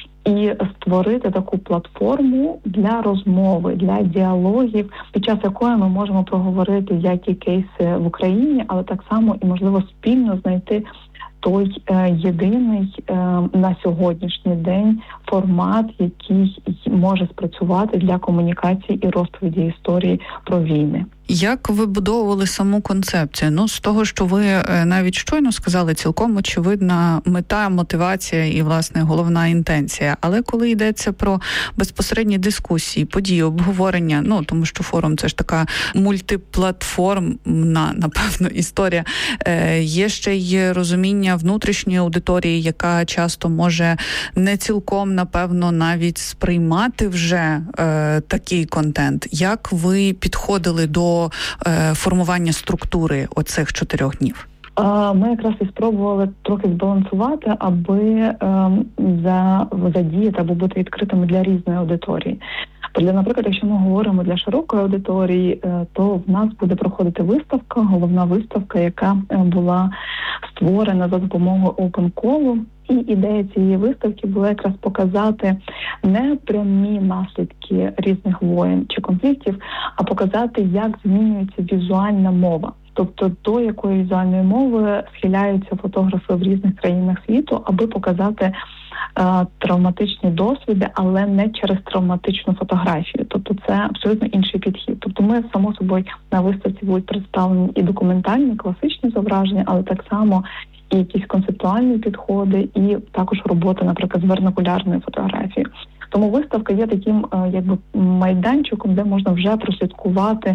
і створити таку платформу для розмови, для діалогів, під час якої ми можемо проговорити як і кейси в Україні, але так само і, можливо, спільно знайти той е, єдиний е, на сьогоднішній день формат, який може спрацювати для комунікації і розповіді історії про війни. Як ви будовували саму концепцію? Ну, з того, що ви навіть щойно сказали, цілком очевидна мета, мотивація і, власне, головна інтенція. Але коли йдеться про безпосередні дискусії, події, обговорення, ну, тому що форум – це ж така мультиплатформна, напевно, історія, е, є ще й розуміння внутрішньої аудиторії, яка часто може не цілком, напевно, навіть сприймати вже е, такий контент. Як ви підходили до формування структури оцих чотирьох днів? Ми якраз і спробували трохи збалансувати, аби за, задіяти або бути відкритими для різної аудиторії. Для, наприклад, якщо ми говоримо для широкої аудиторії, то в нас буде проходити виставка, головна виставка, яка була створена за допомогою Open Call. І ідея цієї виставки була якраз показати не прямі наслідки різних воєн чи конфліктів, а показати, як змінюється візуальна мова. Тобто до якої візуальної мови схиляються фотографи в різних країнах світу, аби показати е, травматичні досвіди, але не через травматичну фотографію. Тобто це абсолютно інший підхід. Тобто ми, само собою, на виставці будуть представлені і документальні, класичні зображення, але так само і якісь концептуальні підходи, і також робота, наприклад, з вернакулярною фотографією. Тому виставка є таким якби майданчиком, де можна вже прослідкувати,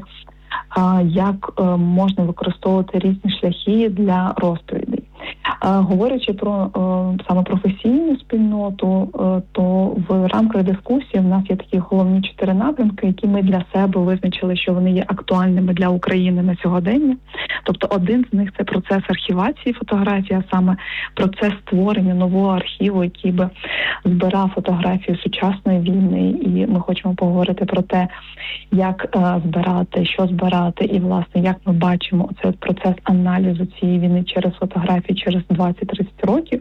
як можна використовувати різні шляхи для розповідей. Говорячи про саме професійну спільноту, то в рамках дискусії в нас є такі головні чотири напрямки, які ми для себе визначили, що вони є актуальними для України на сьогодення. Тобто один з них – це процес архівації фотографії, а саме процес створення нового архіву, який би збирав фотографію сучасної війни. І ми хочемо поговорити про те, як збирати, що збирати, і, власне, як ми бачимо цей процес аналізу цієї війни через фотографії, через двадцять-тридцять років.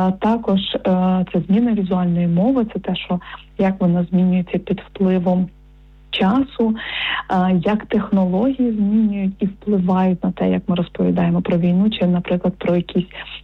Також це зміна візуальної мови, це те, що як вона змінюється під впливом часу, як технології змінюють і впливають на те, як ми розповідаємо про війну, чи, наприклад, про якісь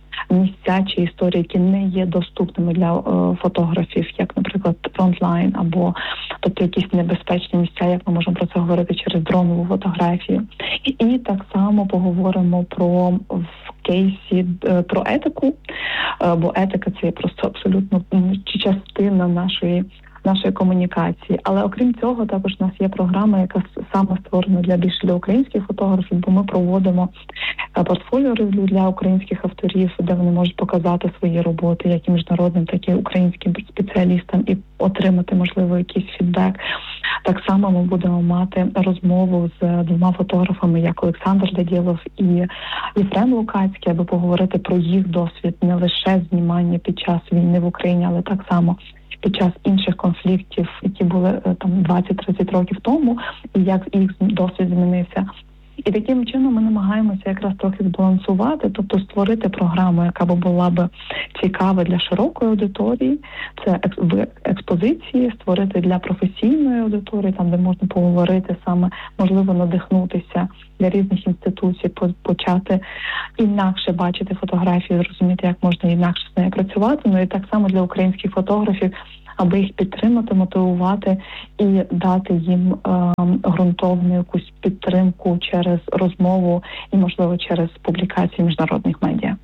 місця чи історії, які не є доступними для е, фотографів, як, наприклад, фронтлайн, або тобто якісь небезпечні місця, як ми можемо про це говорити через дронову фотографію. І, і так само поговоримо про в кейсі е, про етику, е, бо етика – це просто абсолютно частина нашої нашої комунікації. Але окрім цього, також у нас є програма, яка саме створена для більше для українських фотографів, бо ми проводимо портфоліо рев'ю для українських авторів, де вони можуть показати свої роботи, як і міжнародним, так і українським спеціалістам, і отримати, можливо, якийсь фідбек. Так само ми будемо мати розмову з двома фотографами, як Олександр Дадєлов і Єфрем Лукацький, аби поговорити про їх досвід не лише знімання під час війни в Україні, але так само під час інших конфліктів, які були там двадцять-тридцять років тому, і як їх досвід змінився. І таким чином ми намагаємося якраз трохи збалансувати, тобто створити програму, яка б була б цікава для широкої аудиторії, це в експозиції, створити для професійної аудиторії, там, де можна поговорити саме, можливо, надихнутися для різних інституцій, почати інакше бачити фотографію, зрозуміти, як можна інакше з нею працювати, ну і так само для українських фотографів, аби їх підтримати, мотивувати і дати їм е, ґрунтовну якусь підтримку через розмову і, можливо, через публікації міжнародних медіа.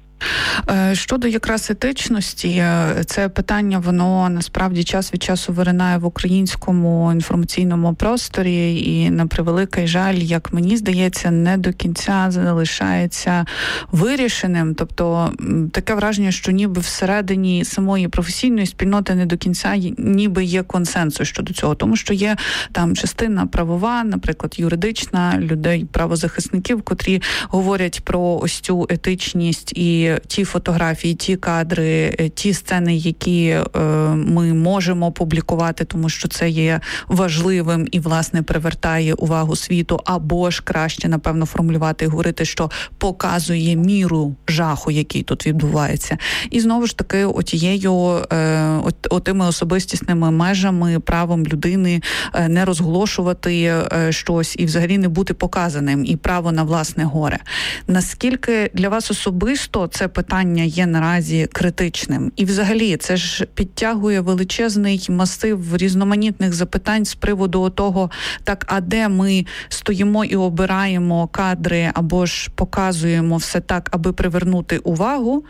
Щодо якраз етичності, це питання, воно насправді час від часу виринає в українському інформаційному просторі і, на превеликий жаль, як мені здається, не до кінця залишається вирішеним. Тобто таке враження, що ніби всередині самої професійної спільноти не до кінця ніби є консенсус щодо цього, тому що є там частина правова, наприклад, юридична, людей, правозахисників, котрі говорять про ось цю етичність і ті фотографії, ті кадри, ті сцени, які е, ми можемо публікувати, тому що це є важливим і, власне, привертає увагу світу, або ж краще, напевно, формулювати і говорити, що показує міру жаху, який тут відбувається. І знову ж таки, отією, е, от, отими особистісними межами, правом людини е, не розголошувати е, щось і взагалі не бути показаним, і право на власне горе. Наскільки для вас особисто це питання є наразі критичним? І взагалі це ж підтягує величезний масив різноманітних запитань з приводу того, так, а де ми стоїмо і обираємо кадри або ж показуємо все так, аби привернути увагу,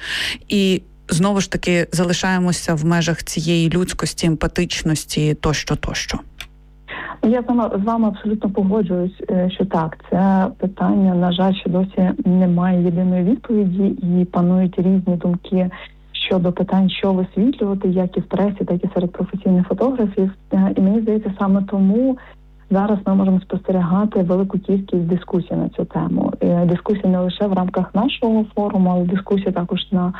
і знову ж таки залишаємося в межах цієї людськості, емпатичності, тощо, тощо. Я з вами абсолютно погоджуюсь, що так, це питання, на жаль, що досі немає єдиної відповіді і панують різні думки щодо питань, що висвітлювати, як і в пресі, так і серед професійних фотографів. І мені здається, саме тому зараз ми можемо спостерігати велику кількість дискусій на цю тему. Дискусії не лише в рамках нашого форуму, але дискусії також на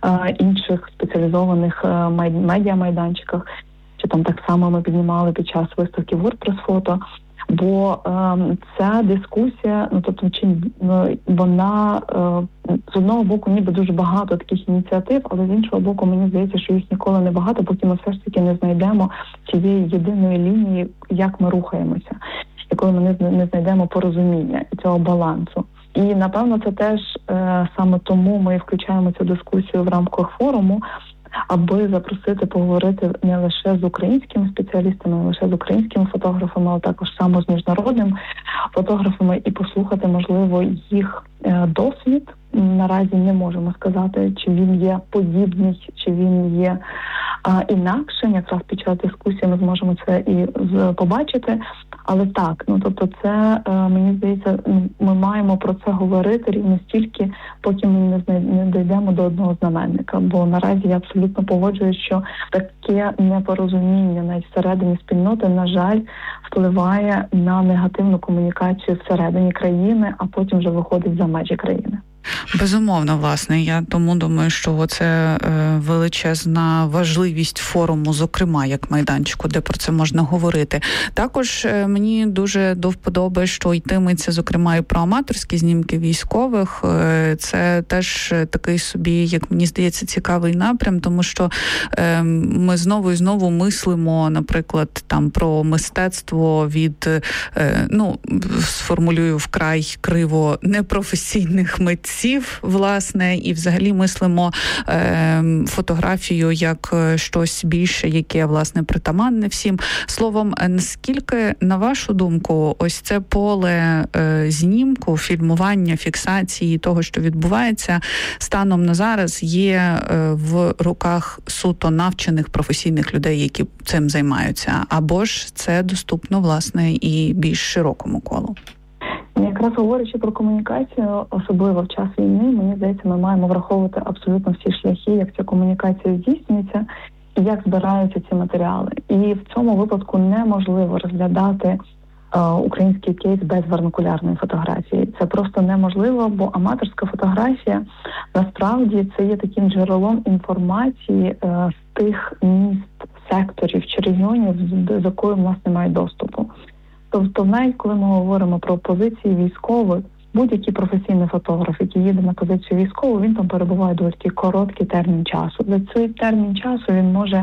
інших спеціалізованих медіамайданчиках. Чи там так само ми піднімали під час виставки WordPress-фото, бо е, ця дискусія, ну тобто, чи ну, вона е, з одного боку ніби дуже багато таких ініціатив, але з іншого боку мені здається, що їх ніколи не багато, поки ми все ж таки не знайдемо цієї єдиної лінії, як ми рухаємося, і коли ми не, не знайдемо порозуміння і цього балансу. І, напевно, це теж е, саме тому ми включаємо цю дискусію в рамках форуму, аби запросити поговорити не лише з українськими спеціалістами, не лише з українськими фотографами, але також само з міжнародними фотографами і послухати, можливо, їх досвід. Наразі не можемо сказати, чи він є подібний, чи він є а, інакшим. Якраз під час дискусії ми зможемо це і з, побачити. Але так, ну тобто це, е, мені здається, ми маємо про це говорити рівно стільки, поки ми не, знай, не дійдемо до одного знаменника. Бо наразі я абсолютно погоджуюсь, що таке непорозуміння навіть всередині спільноти, на жаль, впливає на негативну комунікацію всередині країни, а потім вже виходить за межі країни. Безумовно, власне. Я тому думаю, що це е, величезна важливість форуму, зокрема, як майданчику, де про це можна говорити. Також е, мені дуже до вподоби, що йтиметься, зокрема, і про аматорські знімки військових. Е, це теж такий собі, як мені здається, цікавий напрям, тому що е, ми знову і знову мислимо, наприклад, там про мистецтво від, е, ну, сформулюю вкрай криво, непрофесійних митців, власне, і взагалі мислимо е, фотографію як щось більше, яке, власне, притаманне всім. Словом, наскільки, на вашу думку, ось це поле е, знімку, фільмування, фіксації того, що відбувається, станом на зараз є е, в руках суто навчених професійних людей, які цим займаються, або ж це доступно, власне, і більш широкому колу? Якраз говорячи про комунікацію, особливо в час війни, мені здається, ми маємо враховувати абсолютно всі шляхи, як ця комунікація здійснюється і як збираються ці матеріали. І в цьому випадку неможливо розглядати е, український кейс без вернакулярної фотографії. Це просто неможливо, бо аматорська фотографія насправді це є таким джерелом інформації е, з тих міст, секторів чи регіонів, з якою в нас немає доступу. Тобто, навіть коли ми говоримо про позиції військових, будь-який професійний фотограф, який їде на позицію військову, він там перебуває доволі короткий термін часу. За цей термін часу він може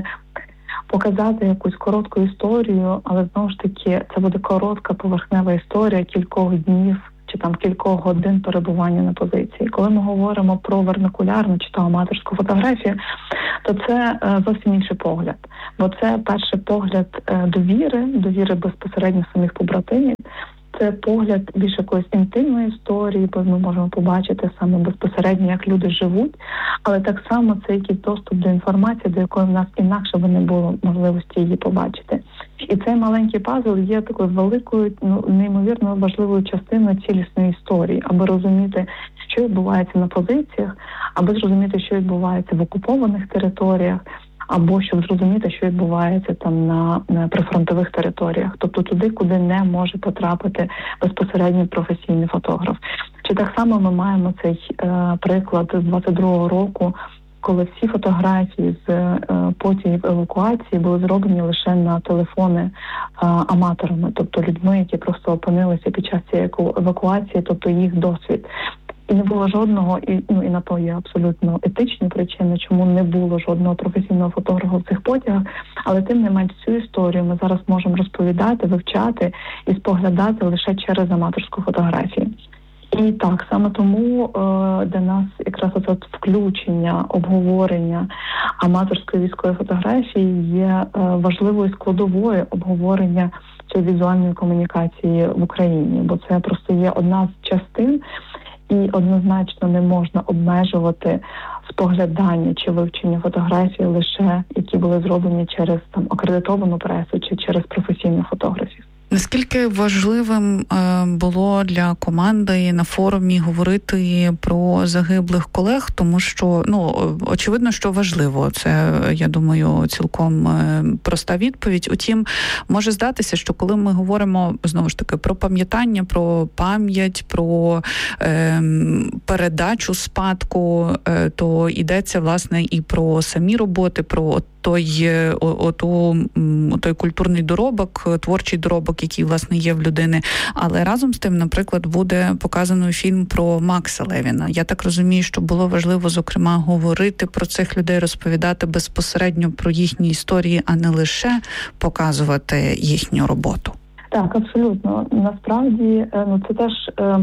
показати якусь коротку історію, але знову ж таки це буде коротка поверхнева історія кількох днів чи там кількох годин перебування на позиції. Коли ми говоримо про вернакулярну чи то аматорську фотографію, то це е, зовсім інший погляд. Бо це перший погляд е, довіри, довіри безпосередньо самих побратимів. Це погляд більш якоїсь інтимної історії, бо ми можемо побачити саме безпосередньо, як люди живуть, але так само це якийсь доступ до інформації, до якої в нас інакше би не було можливості її побачити. І цей маленький пазл є такою великою, ну, неймовірно важливою частиною цілісної історії, аби розуміти, що відбувається на позиціях, аби зрозуміти, що відбувається в окупованих територіях, або щоб зрозуміти, що відбувається там на, на прифронтових територіях, тобто туди, куди не може потрапити безпосередньо професійний фотограф. Чи так само ми маємо цей е, приклад з двадцять другого року, коли всі фотографії з е, потягів евакуації були зроблені лише на телефони е, аматорами, тобто людьми, які просто опинилися під час цієї евакуації, тобто їх досвід. І не було жодного, і, ну, і на то є абсолютно етичні причини, чому не було жодного професійного фотографа в цих потягах, але тим не менш цю історію ми зараз можемо розповідати, вивчати і споглядати лише через аматорську фотографію. І так, саме тому е, для нас якраз оце включення, обговорення аматорської військової фотографії є е, важливою складовою обговорення цієї візуальної комунікації в Україні, бо це просто є одна з частин, і однозначно не можна обмежувати споглядання чи вивчення фотографій лише, які були зроблені через там акредитовану пресу чи через професійних фотографів. Наскільки важливим було для команди на форумі говорити про загиблих колег, тому що, ну, очевидно, що важливо. Це, я думаю, цілком проста відповідь. Утім, може здатися, що коли ми говоримо, знову ж таки, про пам'ятання, про пам'ять, про е, передачу спадку, е, то йдеться, власне, і про самі роботи, про той, оту, той культурний доробок, творчий доробок, який, власне, є в людини. Але разом з тим, наприклад, буде показано фільм про Макса Левіна. Я так розумію, що було важливо, зокрема, говорити про цих людей, розповідати безпосередньо про їхні історії, а не лише показувати їхню роботу. Так, абсолютно. Насправді, ну, це теж...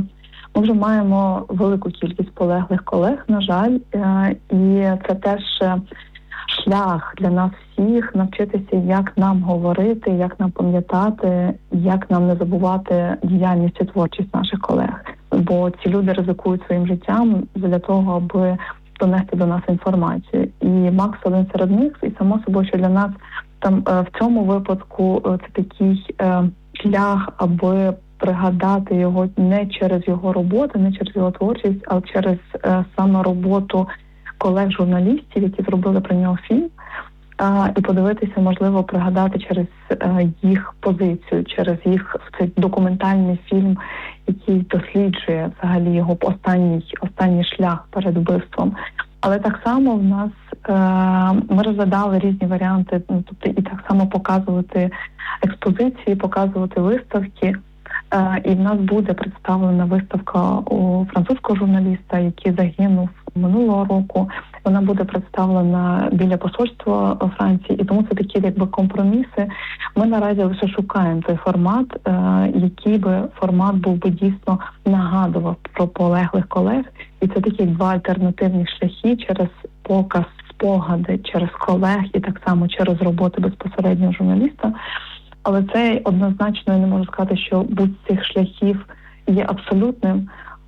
Ми вже маємо велику кількість полеглих колег, на жаль, і це теж шлях для нас всіх навчитися, як нам говорити, як нам пам'ятати, як нам не забувати діяльність і творчість наших колег. Бо ці люди ризикують своїм життям для того, аби донести до нас інформацію. І Макс один серед них, і само собою, що для нас там в цьому випадку це такий е, шлях, аби пригадати його не через його роботу, не через його творчість, а через е, саме роботу колег-журналістів, які зробили про нього фільм, а, і подивитися, можливо, пригадати через а, їх позицію, через їх цей документальний фільм який досліджує взагалі його останній, останній шлях перед вбивством. Але так само в нас е, ми розглядали різні варіанти, ну, тобто і так само показувати експозиції, показувати виставки. Е, і в нас буде представлена виставка у французького журналіста, який загинув минулого року. Вона буде представлена біля посольства Франції, і тому це такі якби компроміси. Ми наразі лише шукаємо той формат, е, який би формат був би дійсно нагадував про полеглих колег. І це такі два альтернативні шляхи через показ, спогади, через колег і так само через роботу безпосереднього журналіста. Але це однозначно, я не можу сказати, що будь з цих шляхів є абсолютним,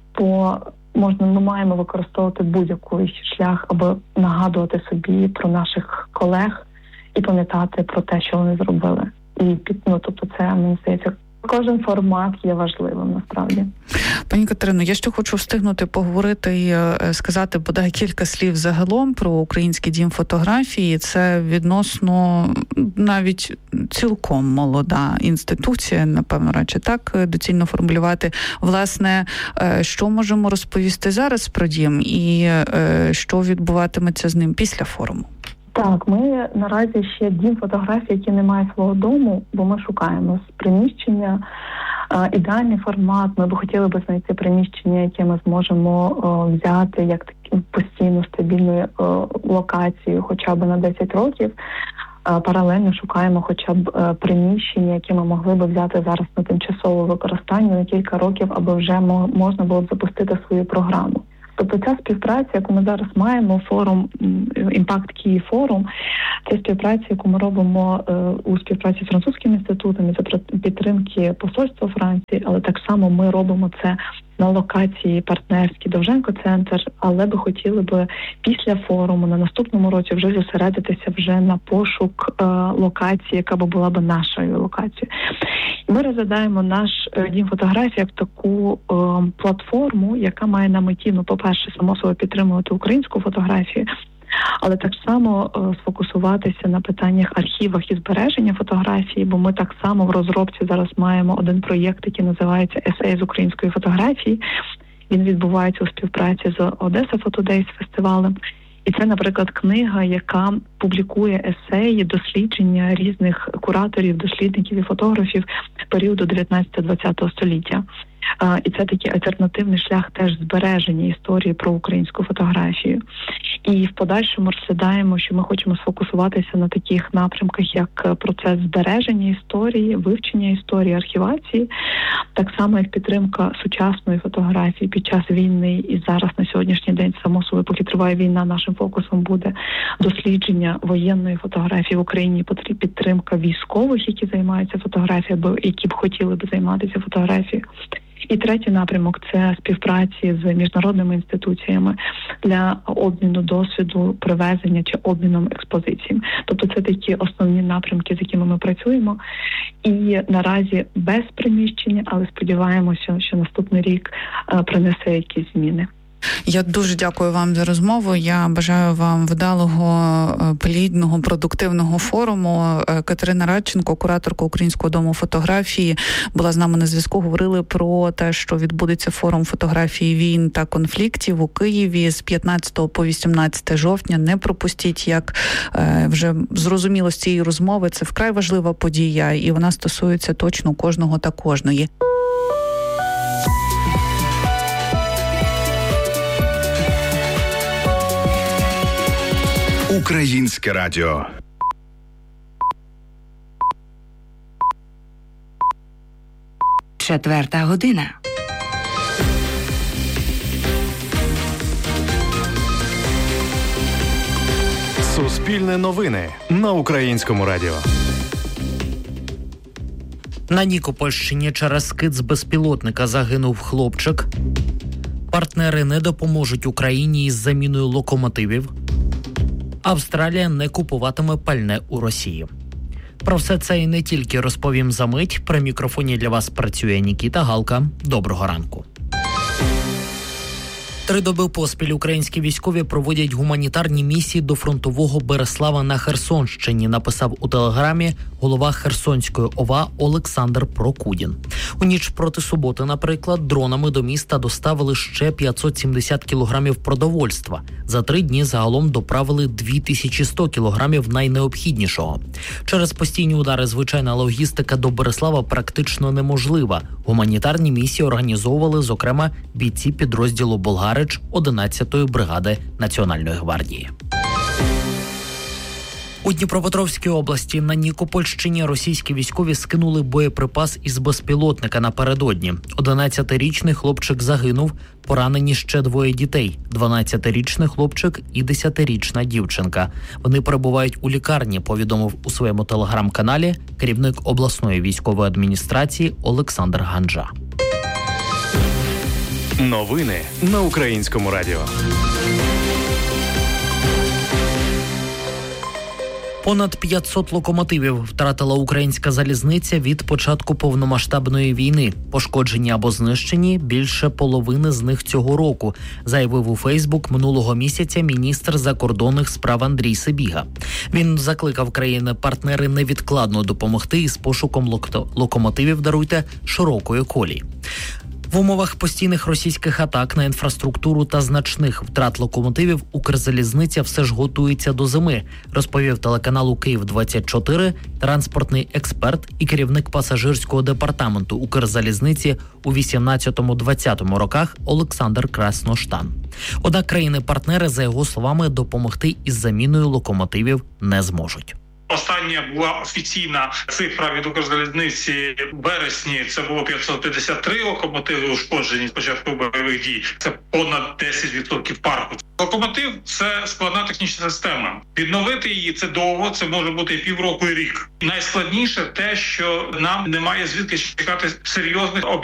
бо можна, ми маємо використовувати будь-який шлях, аби нагадувати собі про наших колег і пам'ятати про те, що вони зробили. І ну, тобто це, мені здається, кожен формат є важливим, насправді. Пані Катерино, я ще хочу встигнути поговорити і сказати бодай кілька слів загалом про Український дім фотографії. Це відносно навіть цілком молода інституція, напевно, радше так доцільно формулювати. Власне, що можемо розповісти зараз про дім і що відбуватиметься з ним після форуму? Так, ми наразі ще дім фотографії, який не має свого дому, бо ми шукаємо приміщення, е, ідеальний формат. Ми б хотіли би знайти приміщення, яке ми зможемо е, взяти як таку постійну стабільну е, локацію хоча б на десять років. Е, паралельно шукаємо хоча б е, приміщення, яке ми могли б взяти зараз на тимчасове використання на кілька років, аби вже мо- можна було б запустити свою програму. Тобто ця співпраця, яку ми зараз маємо, форум, Імпакт Київ форум, це співпраця, яку ми робимо е, у співпраці з французьким інститутом і за підтримки посольства Франції, але так само ми робимо це на локації партнерській Довженко-центр, але би хотіли би після форуму на наступному році вже зосередитися вже на пошук е, локації, яка би була б нашою локацією. Ми розглядаємо наш е, дім фотографії як таку е, платформу, яка має на меті, ну, по-перше, само собою підтримувати українську фотографію, але так само е, сфокусуватися на питаннях архівах і збереження фотографії, бо ми так само в розробці зараз маємо один проєкт, який називається «Есей з української фотографії». Він відбувається у співпраці з Одеса Фотодейс фестивалем. І це, наприклад, книга, яка публікує есеї, дослідження різних кураторів, дослідників і фотографів періоду дев'ятнадцятого-двадцятого століття. І це такий альтернативний шлях теж збереження історії про українську фотографію. І в подальшому розглядаємо, що ми хочемо сфокусуватися на таких напрямках, як процес збереження історії, вивчення історії, архівації, так само як підтримка сучасної фотографії під час війни. І зараз на сьогоднішній день, само собою, поки триває війна, нашим фокусом буде дослідження воєнної фотографії в Україні, підтримка військових, які займаються фотографією, або які б хотіли б займатися фотографією. І третій напрямок – це співпраці з міжнародними інституціями для обміну досвіду, привезення чи обміном експозицій. Тобто це такі основні напрямки, з якими ми працюємо. І наразі без приміщення, але сподіваємося, що наступний рік принесе якісь зміни. Я дуже дякую вам за розмову. Я бажаю вам вдалого, плідного, продуктивного форуму. Катерина Радченко, кураторка Українського дому фотографії, була з нами на зв'язку. Говорили про те, що відбудеться форум фотографії війн та конфліктів у Києві з п'ятнадцятого по вісімнадцяте жовтня. Не пропустіть, як вже зрозуміло з цієї розмови. Це вкрай важлива подія, і вона стосується точно кожного та кожної. Українське радіо. Четверта година. Суспільне новини на Українському радіо. На Нікопольщині через скид з безпілотника загинув хлопчик. Партнери не допоможуть Україні із заміною локомотивів. Австралія не купуватиме пальне у Росії. Про все це і не тільки розповім за мить. При мікрофоні для вас працює Нікіта Галка. Доброго ранку. Три доби поспіль українські військові проводять гуманітарні місії до фронтового Береслава на Херсонщині, написав у телеграмі голова Херсонської ОВА Олександр Прокудін. У ніч проти суботи, наприклад, дронами до міста доставили ще п'ятсот сімдесят кілограмів продовольства. За три дні загалом доправили дві тисячі сто кілограмів найнеобхіднішого. Через постійні удари звичайна логістика до Береслава практично неможлива. Гуманітарні місії організовували, зокрема, бійці підрозділу «Болгарич» одинадцятої бригади Національної гвардії. У Дніпропетровській області на Нікопольщині російські військові скинули боєприпас із безпілотника напередодні. одинадцятирічний хлопчик загинув, поранені ще двоє дітей – дванадцятирічний хлопчик і десятирічна дівчинка. Вони перебувають у лікарні, повідомив у своєму телеграм-каналі керівник обласної військової адміністрації Олександр Ганджа. Новини на Українському радіо. Понад п'ятсот локомотивів втратила українська залізниця від початку повномасштабної війни. Пошкоджені або знищені більше половини з них цього року, заявив у Фейсбук минулого місяця міністр закордонних справ Андрій Сибіга. Він закликав країни-партнери невідкладно допомогти із пошуком лок- локомотивів, даруйте, широкої колії. В умовах постійних російських атак на інфраструктуру та значних втрат локомотивів Укрзалізниця все ж готується до зими, розповів телеканалу Київ двадцять чотири транспортний експерт і керівник пасажирського департаменту Укрзалізниці у вісімнадцятому-двадцятому роках Олександр Красноштан. Однак країни-партнери, за його словами, допомогти із заміною локомотивів не зможуть. Остання була офіційна цифра від Укрзалізниці в березні. Це було п'ятсот п'ятдесят три локомотиви ушкоджені з початку бойових дій. Це понад десять відсотків парку. Локомотив – це складна технічна система. Відновити її – це довго, це може бути і півроку, і рік. Найскладніше те, що нам немає звідки чекати серйозних об'єктів